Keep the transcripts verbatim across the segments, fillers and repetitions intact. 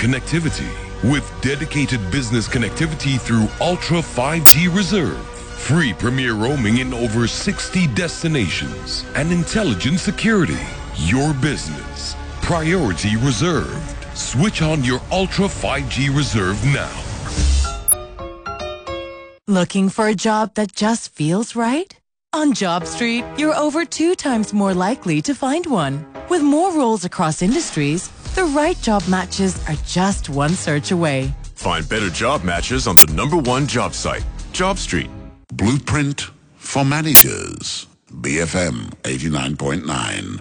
connectivity with dedicated business connectivity through Ultra five G Reserve. Free premier roaming in over sixty destinations and intelligent security. Your business. Priority reserved. Switch on your Ultra five G Reserve now. Looking for a job that just feels right? On JobStreet, you're over two times more likely to find one. With more roles across industries, the right job matches are just one search away. Find better job matches on the number one job site, JobStreet. Blueprint for Managers. B F M eighty-nine point nine.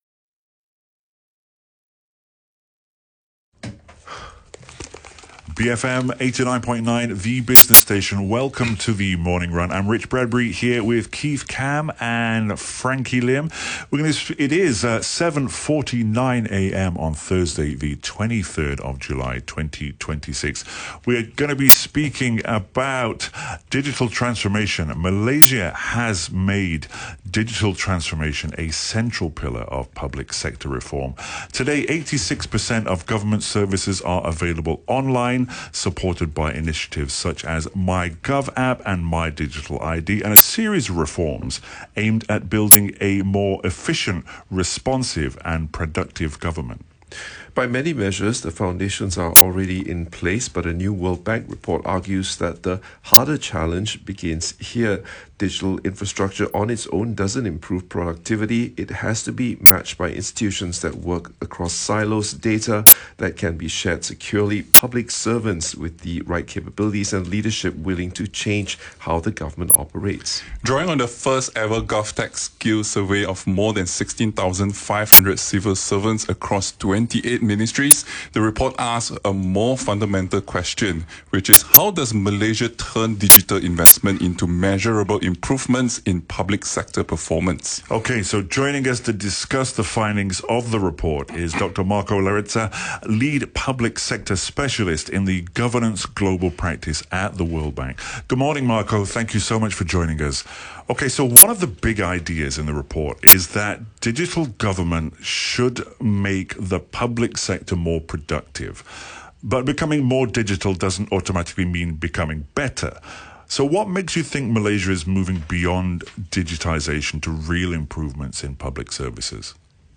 B F M eighty-nine point nine, the business station. Welcome to the Morning Run. I'm Rich Bradbury here with Keith Cam and Frankie Lim. We're going to, it is uh, seven forty-nine a m on Thursday, the twenty-third of July, twenty twenty-six. We're going to be speaking about digital transformation. Malaysia has made digital transformation a central pillar of public sector reform. Today, eighty-six percent of government services are available online, supported by initiatives such as MyGov app and My Digital I D, and a series of reforms aimed at building a more efficient, responsive and productive government. By many measures, the foundations are already in place, but a new World Bank report argues that the harder challenge begins here. Digital infrastructure on its own doesn't improve productivity. It has to be matched by institutions that work across silos, data that can be shared securely, public servants with the right capabilities, and leadership willing to change how the government operates. Drawing on the first ever GovTech skills survey of more than sixteen thousand five hundred civil servants across twenty-eight ministries, the report asks a more fundamental question, which is how does Malaysia turn digital investment into measurable improvements in public sector performance? Okay, so joining us to discuss the findings of the report is Doctor Marco Laritza, lead public sector specialist in the governance global practice at the World Bank. Good morning, Marco. Thank you so much for joining us. Okay, so one of the big ideas in the report is that digital government should make the public sector more productive. But becoming more digital doesn't automatically mean becoming better. So what makes you think Malaysia is moving beyond digitization to real improvements in public services?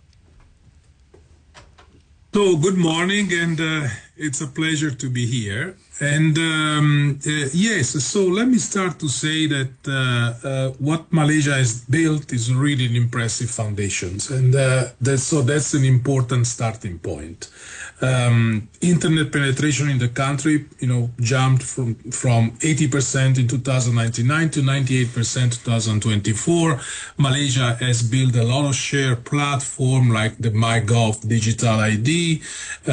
So good morning, and uh, it's a pleasure to be here. And um, uh, yes, so let me start to say that uh, uh, what Malaysia has built is really an impressive foundations, and uh, that's, so that's an important starting point. Um, internet penetration in the country, you know, jumped from from eighty percent in two thousand nineteen to ninety-eight percent two thousand twenty-four. Malaysia has built a lot of shared platform like the MyGov Digital I D,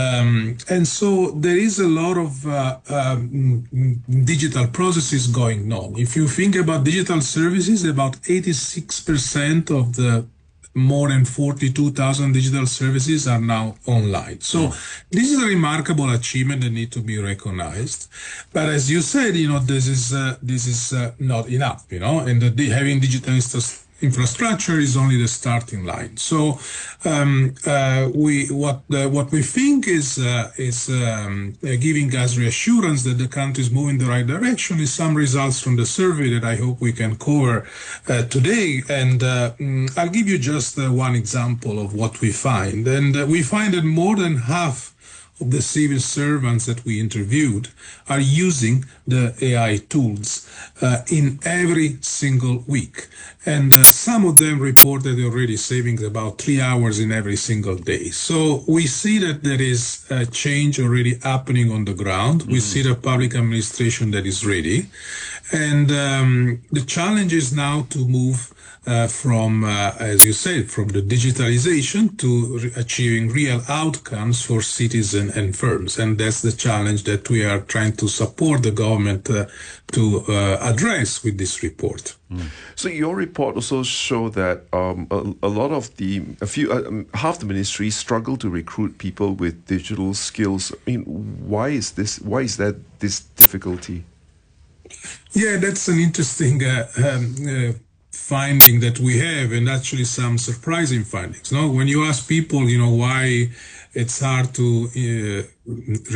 um, and so there is a lot of uh, um, digital processes going on. If you think about digital services, about eighty-six percent of the more than forty-two thousand digital services are now online. So oh. This is a remarkable achievement that needs to be recognized. But as you said, you know, this is uh, this is uh, not enough, you know, and the, having digital infrastructure is only the starting line. So um, uh, we what uh, what we think is uh, is um, uh, giving us reassurance that the country is moving in the right direction is some results from the survey that I hope we can cover uh, today. And uh, I'll give you just uh, one example of what we find. And uh, we find that more than half of the civil servants that we interviewed are using the A I tools uh, in every single week. And uh, some of them reported already saving about three hours in every single day. So we see that there is a change already happening on the ground. Mm-hmm. We see the public administration that is ready. And um, the challenge is now to move Uh, from, uh, as you said, from the digitalization to re- achieving real outcomes for citizens and firms. And that's the challenge that we are trying to support the government uh, to uh, address with this report. Mm. So your report also show that um, a, a lot of the, a few, uh, um, half the ministries struggle to recruit people with digital skills. I mean, why is this, why is that this difficulty? Yeah, that's an interesting uh, um, uh, finding that we have, and actually some surprising findings. No, when you ask people, you know, why it's hard to uh,